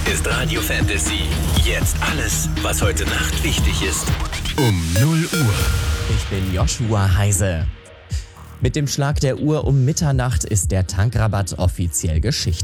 ist Radio Fantasy. Jetzt alles, was heute Nacht wichtig ist. Um 0 Uhr. Ich bin Joshua Heise. Mit dem Schlag der Uhr um Mitternacht ist der Tankrabatt offiziell Geschichte.